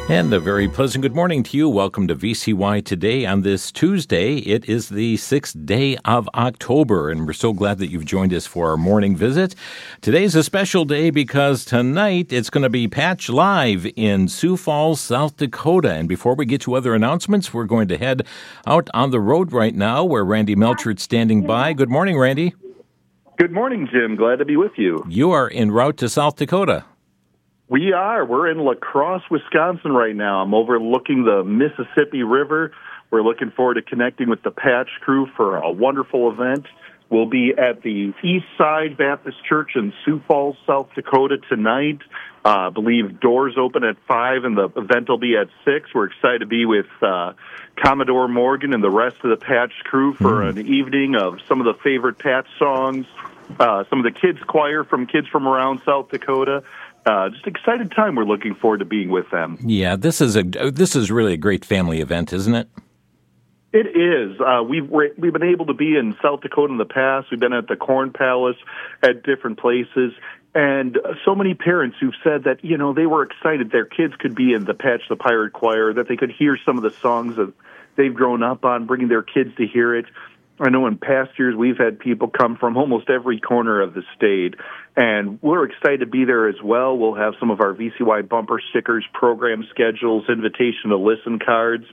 And a very pleasant good morning to you. Welcome to VCY Today on this Tuesday. It is the 6th day of October, and we're so glad that you've joined us for our morning visit. Today's a special day because tonight it's going to be Patch Live in Sioux Falls, South Dakota. And before we get to other announcements, we're going to head out on the road right now where Randy Melchert's standing by. Good morning, Randy. Good morning, Jim. Glad to be with you. You are en route to South Dakota. We are. We're in La Crosse, Wisconsin right now. I'm overlooking the Mississippi River. We're looking forward to connecting with the Patch crew for a wonderful event. We'll be at the East Side Baptist Church in Sioux Falls, South Dakota tonight. I believe doors open at 5 and the event will be at 6. We're excited to be with Commodore Morgan and the rest of the Patch crew for an evening of some of the favorite Patch songs, some of the kids' choir from kids from around South Dakota. Just excited time. We're looking forward to being with them. Yeah, this is really a great family event, isn't it? It is. We've been able to be in South Dakota in the past. We've been at the Corn Palace, at different places, and so many parents who've said that they were excited their kids could be in the Patch the Pirate Choir, that they could hear some of the songs that they've grown up on, bringing their kids to hear it. I know in past years we've had people come from almost every corner of the state, and we're excited to be there as well. We'll have some of our VCY bumper stickers, program schedules, invitation to listen cards.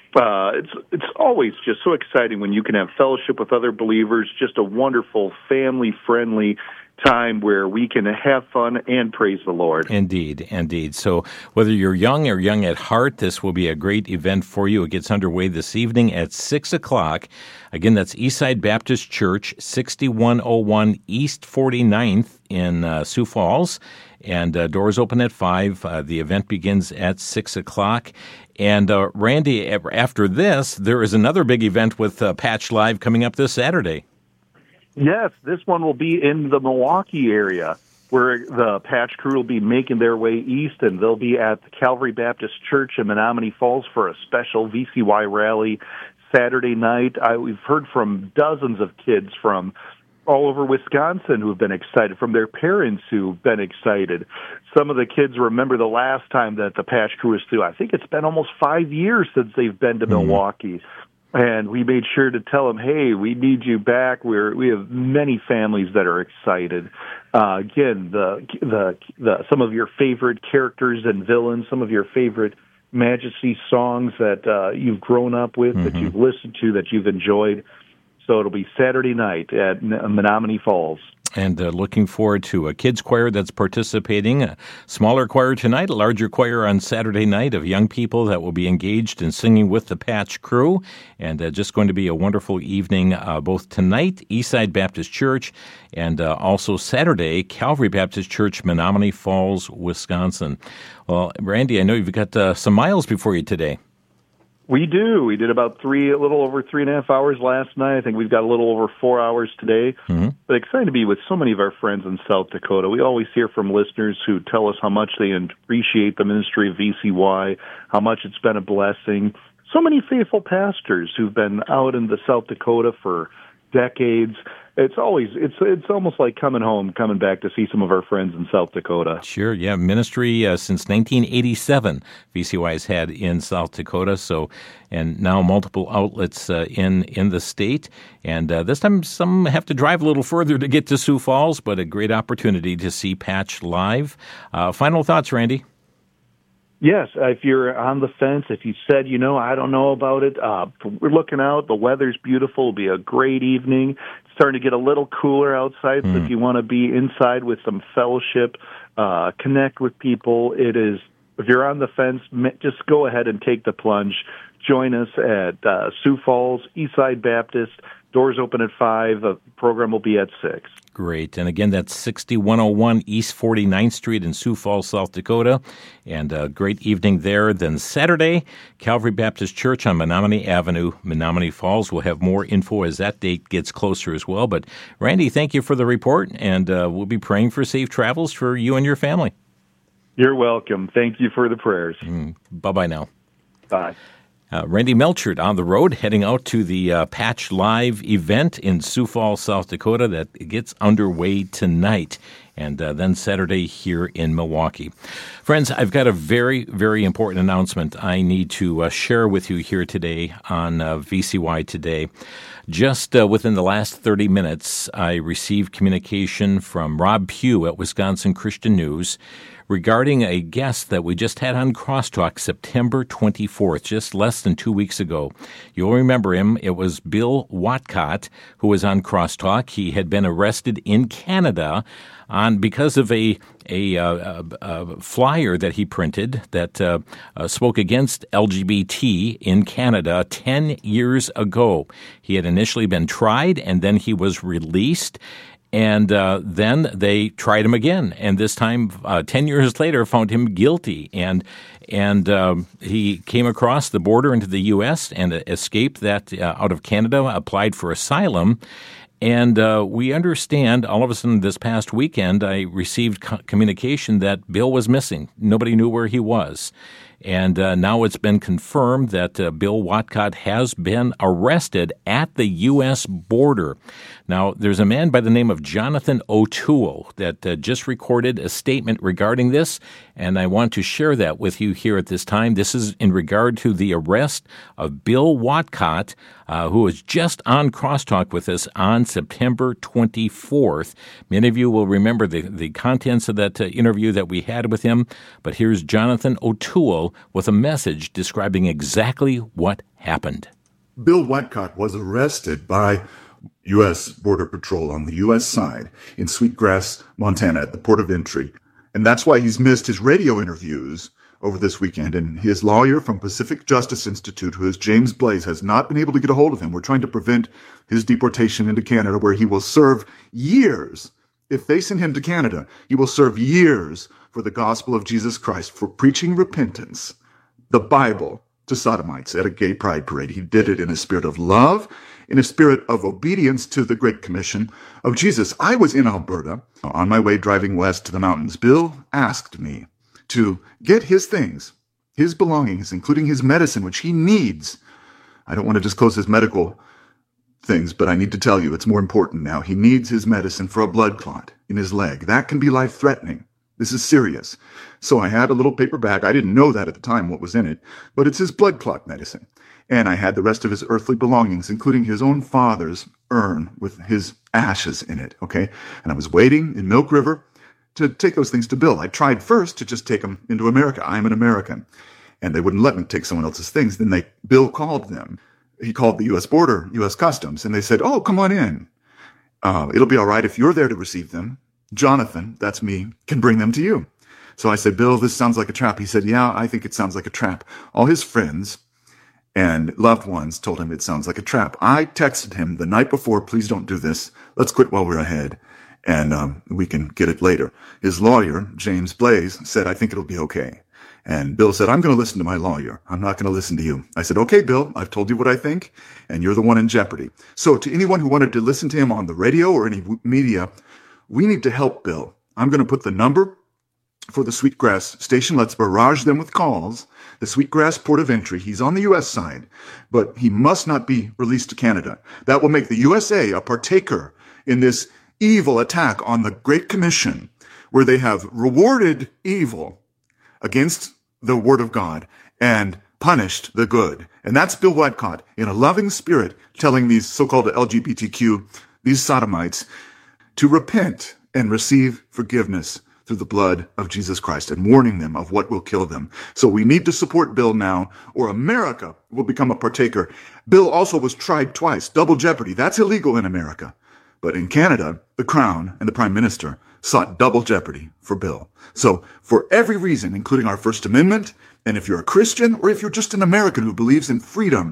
It's always just so exciting when you can have fellowship with other believers, just a wonderful, family-friendly time where we can have fun and praise the Lord. Indeed. So whether you're young or young at heart, this will be a great event for you. It gets underway this evening at 6 o'clock. Again, that's Eastside Baptist Church, 6101 East 49th in Sioux Falls. And doors open at 5. The event begins at 6 o'clock. And Randy, after this, there is another big event with Patch Live coming up this Saturday. Yes, this one will be in the Milwaukee area, where the Patch crew will be making their way east, and they'll be at the Calvary Baptist Church in Menominee Falls for a special VCY rally Saturday night. We've heard from dozens of kids from all over Wisconsin who've been excited, from their parents who've been excited. Some of the kids remember the last time that the Patch crew was through. I think it's been almost 5 years since they've been to Milwaukee. And we made sure to tell them, hey, we need you back. We have many families that are excited. Again, some of your favorite characters and villains, some of your favorite Majesty songs that you've grown up with, that you've listened to, that you've enjoyed. So it'll be Saturday night at Menominee Falls. And looking forward to a kids' choir that's participating, a smaller choir tonight, a larger choir on Saturday night of young people that will be engaged in singing with the Patch crew. And just going to be a wonderful evening, both tonight, Eastside Baptist Church, and also Saturday, Calvary Baptist Church, Menominee Falls, Wisconsin. Well, Randy, I know you've got some miles before you today. We do. We did about a little over 3.5 hours last night. I think we've got a little over 4 hours today. But excited to be with so many of our friends in South Dakota. We always hear from listeners who tell us how much they appreciate the ministry of VCY, how much it's been a blessing. So many faithful pastors who've been out in the South Dakota for decades. It's almost like coming home, coming back to see some of our friends in South Dakota. Sure, yeah. Ministry since 1987, VCY has had in South Dakota. So, and now multiple outlets in the state. And this time, some have to drive a little further to get to Sioux Falls, but a great opportunity to see Patch live. Final thoughts, Randy? Yes, if you're on the fence, if you said, I don't know about it, we're looking out. The weather's beautiful. It'll be a great evening. It's starting to get a little cooler outside, so if you want to be inside with some fellowship, connect with people, if you're on the fence, just go ahead and take the plunge. Join us at Sioux Falls, Eastside Baptist. Doors open at 5. The program will be at 6. Great. And again, that's 6101 East 49th Street in Sioux Falls, South Dakota. And a great evening there. Then Saturday, Calvary Baptist Church on Menominee Avenue, Menominee Falls. We'll have more info as that date gets closer as well. But Randy, thank you for the report, and we'll be praying for safe travels for you and your family. You're welcome. Thank you for the prayers. Bye-bye now. Bye. Randy Melchert on the road, heading out to the Patch Live event in Sioux Falls, South Dakota that gets underway tonight. and then Saturday here in Milwaukee. Friends, I've got a very, very important announcement I need to share with you here today on VCY Today. Just within the last 30 minutes, I received communication from Rob Pugh at Wisconsin Christian News regarding a guest that we just had on Crosstalk September 24th, just less than 2 weeks ago. You'll remember him. It was Bill Watcott who was on Crosstalk. He had been arrested in Canada because of a flyer that he printed that spoke against LGBT in Canada 10 years ago. He had initially been tried, and then he was released. And then they tried him again, and this time, 10 years later, found him guilty. And he came across the border into the U.S. and escaped that out of Canada, applied for asylum. And we understand, all of a sudden this past weekend, I received communication that Bill was missing. Nobody knew where he was. And now it's been confirmed that Bill Watcott has been arrested at the U.S. border. Now, there's a man by the name of Jonathan O'Toole that just recorded a statement regarding this, and I want to share that with you here at this time. This is in regard to the arrest of Bill Watcott, who was just on Crosstalk with us on September 24th. Many of you will remember the contents of that interview that we had with him, but here's Jonathan O'Toole with a message describing exactly what happened. Bill Watcott was arrested by U.S. Border Patrol on the U.S. side in Sweetgrass, Montana, at the port of entry. And that's why he's missed his radio interviews over this weekend. And his lawyer from Pacific Justice Institute, who is James Blaze, has not been able to get a hold of him. We're trying to prevent his deportation into Canada, where he will serve years. If they send him to Canada, he will serve years for the gospel of Jesus Christ, for preaching repentance, the Bible, to sodomites at a gay pride parade. He did it in a spirit of love, in a spirit of obedience to the Great Commission of Jesus. I was in Alberta on my way driving west to the mountains. Bill asked me to get his things, his belongings, including his medicine, which he needs. I don't want to disclose his medical things, but I need to tell you it's more important now. He needs his medicine for a blood clot in his leg. That can be life-threatening. This is serious. So I had a little paper bag. I didn't know that at the time what was in it, but it's his blood clot medicine. And I had the rest of his earthly belongings, including his own father's urn with his ashes in it, okay? And I was waiting in Milk River to take those things to Bill. I tried first to just take them into America. I'm an American. And they wouldn't let me take someone else's things. Then Bill called them. He called the U.S. border, U.S. Customs, and they said, "Oh, come on in. It'll be all right if you're there to receive them. Jonathan, that's me, can bring them to you." So I said, "Bill, this sounds like a trap." He said, "Yeah, I think it sounds like a trap." All his friends and loved ones told him it sounds like a trap. I texted him the night before, "Please don't do this. Let's quit while we're ahead, and we can get it later." His lawyer, James Blaze, said, "I think it'll be okay." And Bill said, "I'm going to listen to my lawyer. I'm not going to listen to you." I said, "Okay, Bill, I've told you what I think, and you're the one in jeopardy." So to anyone who wanted to listen to him on the radio or any media, we need to help Bill. I'm going to put the number for the Sweetgrass station. Let's barrage them with calls. The Sweetgrass port of entry. He's on the U.S. side, but he must not be released to Canada. That will make the USA a partaker in this evil attack on the Great Commission, where they have rewarded evil against the Word of God and punished the good. And that's Bill Watcott in a loving spirit telling these so-called LGBTQ, these sodomites, to repent and receive forgiveness through the blood of Jesus Christ, and warning them of what will kill them. So we need to support Bill now, or America will become a partaker. Bill also was tried twice, double jeopardy. That's illegal in America. But in Canada, the Crown and the Prime Minister sought double jeopardy for Bill. So for every reason, including our First Amendment, and if you're a Christian or if you're just an American who believes in freedom,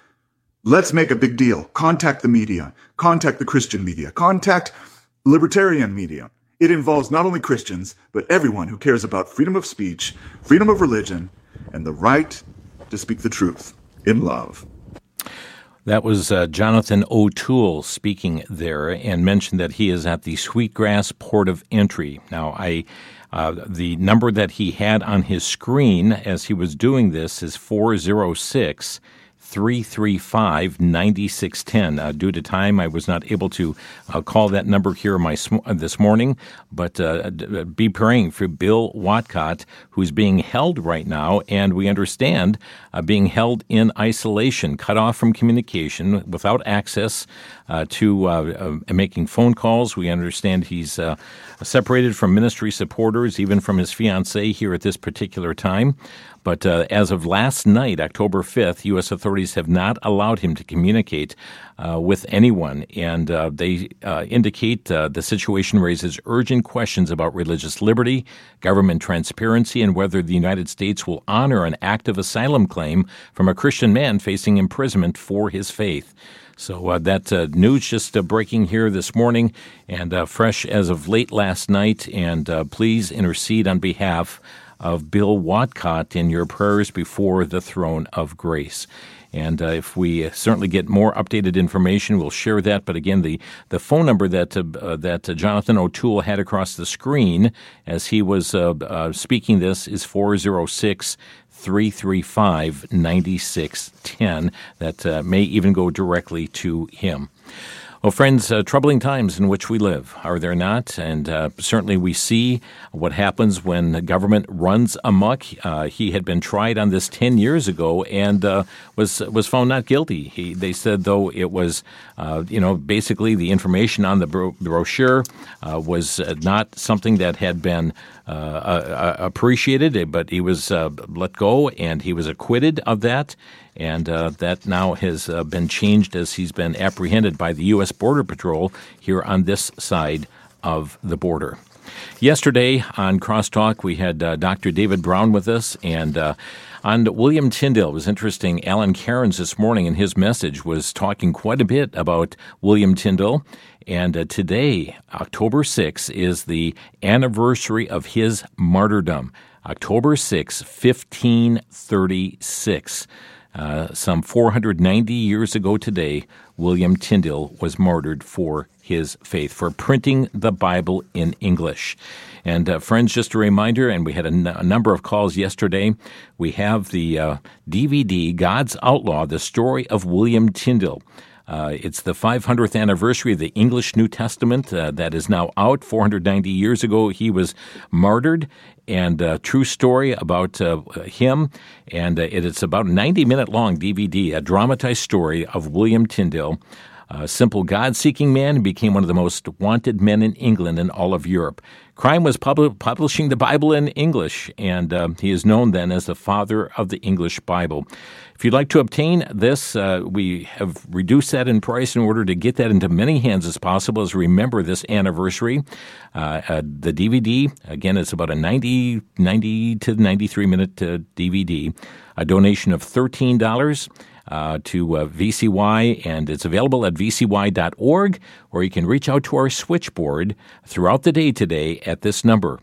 let's make a big deal. Contact the media. Contact the Christian media. Contact libertarian media. It involves not only Christians, but everyone who cares about freedom of speech, freedom of religion, and the right to speak the truth in love. That was Jonathan O'Toole speaking there, and mentioned that he is at the Sweetgrass port of entry. Now, the number that he had on his screen as he was doing this is 406 888-335-9610. Due to time, I was not able to call that number here this morning, but be praying for Bill Watcott, who's being held right now, and we understand being held in isolation, cut off from communication, without access to making phone calls. We understand he's separated from ministry supporters, even from his fiancée here at this particular time. But as of last night, October 5th, U.S. authorities have not allowed him to communicate with anyone. And they indicate the situation raises urgent questions about religious liberty, government transparency, and whether the United States will honor an active asylum claim from a Christian man facing imprisonment for his faith. So that news just breaking here this morning and fresh as of late last night. And please intercede on behalf of Bill Watcott in your prayers before the throne of grace. And if we certainly get more updated information, we'll share that. But again, the phone number that Jonathan O'Toole had across the screen as he was speaking this is 406-335-9610. That may even go directly to him. Well, friends, troubling times in which we live, are there not? And certainly we see what happens when the government runs amok. He had been tried on this 10 years ago and was found not guilty. They said, though, it was, basically the information on the brochure was not something that had been appreciated, but he was let go and he was acquitted of that. And that now has been changed as he's been apprehended by the U.S. Border Patrol here on this side of the border. Yesterday on Crosstalk, we had Dr. David Brown with us, and on William Tyndale. It was interesting. Alan Cairns this morning in his message was talking quite a bit about William Tyndale. And today, October 6th, is the anniversary of his martyrdom. October 6, 1536. Some 490 years ago today, William Tyndale was martyred for his faith, for printing the Bible in English. And friends, just a reminder, and we had a number of calls yesterday, we have the DVD, God's Outlaw, the story of William Tyndale. It's the 500th anniversary of the English New Testament that is now out. 490 years ago, he was martyred, and a true story about him. And it's about a 90-minute long DVD, a dramatized story of William Tyndale, a simple God-seeking man who became one of the most wanted men in England and all of Europe. Crime was publishing the Bible in English, and he is known then as the father of the English Bible. If you'd like to obtain this, we have reduced that in price in order to get that into many hands as possible as we remember this anniversary. The DVD, again, it's about a 90 to 93-minute DVD, a donation of $13 to VCY, and it's available at vcy.org, or you can reach out to our switchboard throughout the day today at this number,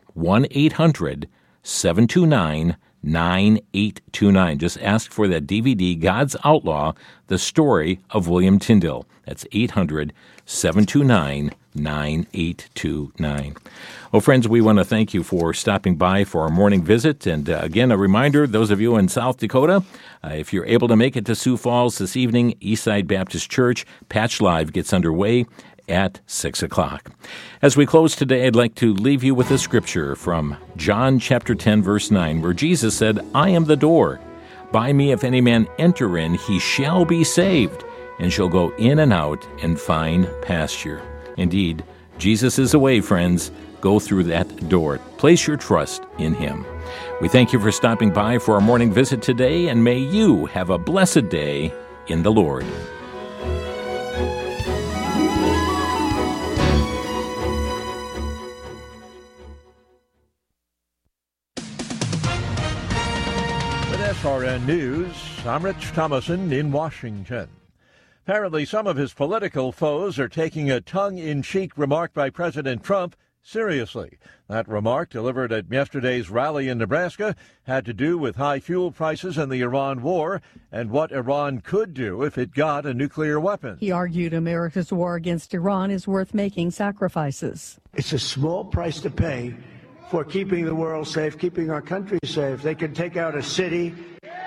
1-800-729-9829. Just ask for that DVD, God's Outlaw, the story of William Tyndale. That's 800-729-9829. Well, friends, we want to thank you for stopping by for our morning visit. And again, a reminder, those of you in South Dakota, if you're able to make it to Sioux Falls this evening, Eastside Baptist Church, Patch Live gets underway at 6 o'clock. As we close today, I'd like to leave you with a scripture from John chapter 10, verse 9, where Jesus said, I am the door. By me, if any man enter in, he shall be saved, and shall go in and out and find pasture. Indeed, Jesus is the way, friends. Go through that door. Place your trust in him. We thank you for stopping by for our morning visit today, and may you have a blessed day in the Lord. With SRN News, I'm Rich Thomason in Washington. Apparently, some of his political foes are taking a tongue-in-cheek remark by President Trump seriously. That remark, delivered at yesterday's rally in Nebraska, had to do with high fuel prices and the Iran war and what Iran could do if it got a nuclear weapon. He argued America's war against Iran is worth making sacrifices. It's a small price to pay for keeping the world safe, keeping our country safe. They can take out a city,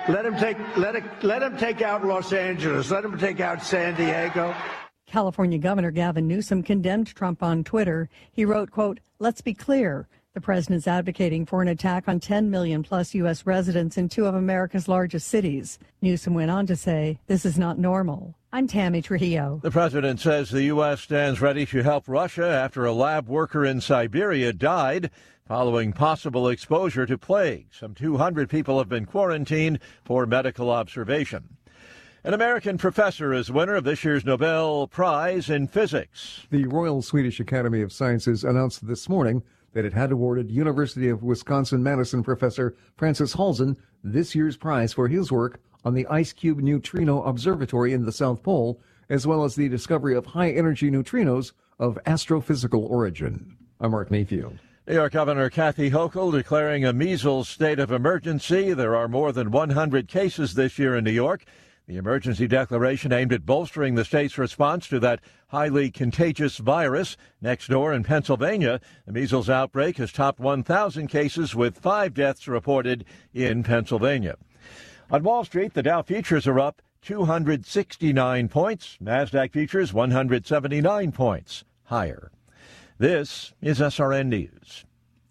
Let him take out Los Angeles. Let him take out San Diego. California Governor Gavin Newsom condemned Trump on Twitter. He wrote, quote, "Let's be clear. The president's advocating for an attack on 10 million plus U.S. residents in two of America's largest cities." Newsom went on to say, "This is not normal." I'm Tammy Trujillo. The president says the U.S. stands ready to help Russia after a lab worker in Siberia died following possible exposure to plague. Some 200 people have been quarantined for medical observation. An American professor is winner of this year's Nobel Prize in Physics. The Royal Swedish Academy of Sciences announced this morning that it had awarded University of Wisconsin-Madison professor Francis Halzen this year's prize for his work on the IceCube Neutrino Observatory in the South Pole, as well as the discovery of high-energy neutrinos of astrophysical origin. I'm Mark Mayfield. New York Governor Kathy Hochul declaring a measles state of emergency. There are more than 100 cases this year in New York. The emergency declaration aimed at bolstering the state's response to that highly contagious virus. Next door in Pennsylvania, the measles outbreak has topped 1,000 cases with 5 deaths reported in Pennsylvania. On Wall Street, the Dow futures are up 269 points. NASDAQ futures 179 points higher. This is SRN News.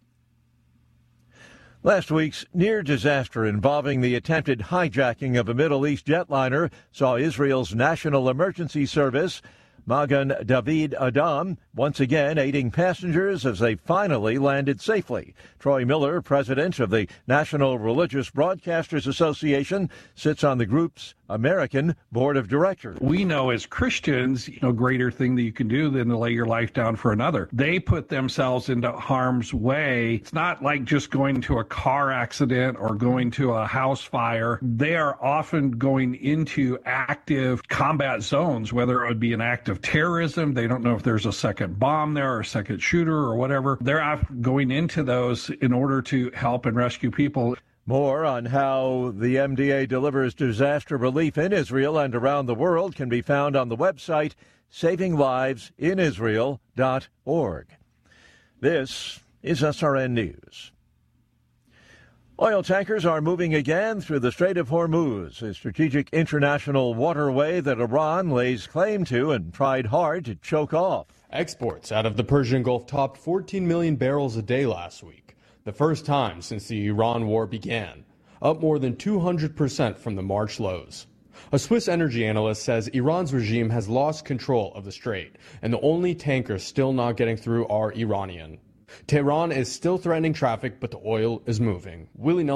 Last week's near disaster involving the attempted hijacking of a Middle East jetliner saw Israel's National Emergency Service, Magen David Adom, once again aiding passengers as they finally landed safely. Troy Miller, president of the National Religious Broadcasters Association, sits on the group's American Board of Directors. We know as Christians, no greater thing that you can do than to lay your life down for another. They put themselves into harm's way. It's not like just going to a car accident or going to a house fire. They are often going into active combat zones, whether it would be an act of terrorism. They don't know if there's a second bomb there or a second shooter or whatever. They're going into those in order to help and rescue people. More on how the MDA delivers disaster relief in Israel and around the world can be found on the website savinglivesinisrael.org. This is SRN News. Oil tankers are moving again through the Strait of Hormuz, a strategic international waterway that Iran lays claim to and tried hard to choke off. Exports out of the Persian Gulf topped 14 million barrels a day last week, the first time since the Iran war began, up more than 200% from the March lows. A Swiss energy analyst says Iran's regime has lost control of the strait, and the only tankers still not getting through are Iranian. Tehran is still threatening traffic, but the oil is moving. Willie Nelson